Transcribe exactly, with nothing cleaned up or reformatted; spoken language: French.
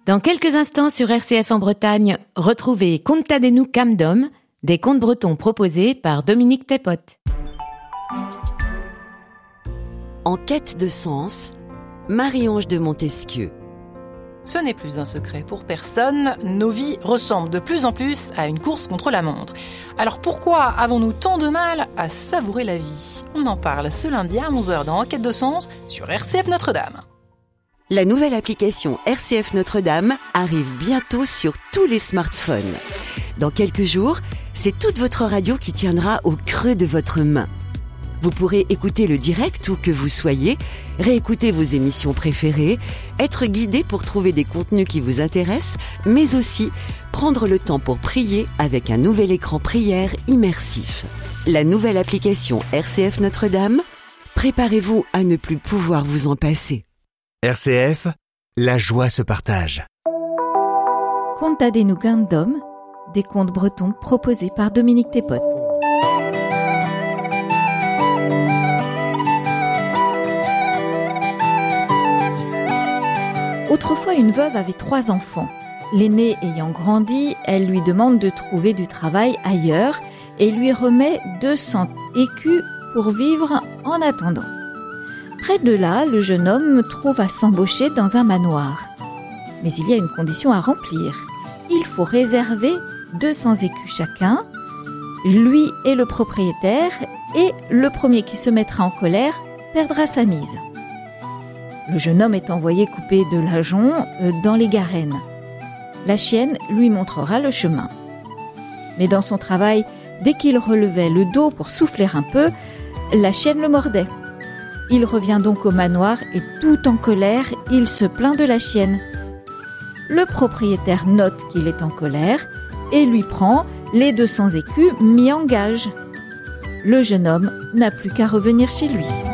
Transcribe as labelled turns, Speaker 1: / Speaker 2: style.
Speaker 1: Dans quelques instants sur R C F en Bretagne, retrouvez Contadez-nous Camdom, des contes bretons proposés par Dominique Tepote.
Speaker 2: En quête de sens, Marie-Ange de Montesquieu.
Speaker 3: Ce n'est plus un secret pour personne, nos vies ressemblent de plus en plus à une course contre la montre. Alors pourquoi avons-nous tant de mal à savourer la vie ? On en parle ce lundi à onze heures dans En quête de sens sur R C F Notre-Dame.
Speaker 2: La nouvelle application R C F Notre-Dame arrive bientôt sur tous les smartphones. Dans quelques jours, c'est toute votre radio qui tiendra au creux de votre main. Vous pourrez écouter le direct où que vous soyez, réécouter vos émissions préférées, être guidé pour trouver des contenus qui vous intéressent, mais aussi prendre le temps pour prier avec un nouvel écran prière immersif. La nouvelle application R C F Notre-Dame, préparez-vous à ne plus pouvoir vous en passer.
Speaker 4: R C F, la joie se partage.
Speaker 5: Contadez-nous Camdom, des contes bretons proposés par Dominique Tepote. Autrefois, une veuve avait trois enfants. L'aînée ayant grandi, elle lui demande de trouver du travail ailleurs et lui remet deux cents écus pour vivre en attendant. Près de là, le jeune homme trouve à s'embaucher dans un manoir. Mais il y a une condition à remplir. Il faut réserver deux cents écus chacun. Lui est le propriétaire et le premier qui se mettra en colère perdra sa mise. Le jeune homme est envoyé couper de l'ajonc dans les garennes. La chienne lui montrera le chemin. Mais dans son travail, dès qu'il relevait le dos pour souffler un peu, la chienne le mordait. Il revient donc au manoir et tout en colère, il se plaint de la chienne. Le propriétaire note qu'il est en colère et lui prend les deux cents écus mis en gage. Le jeune homme n'a plus qu'à revenir chez lui.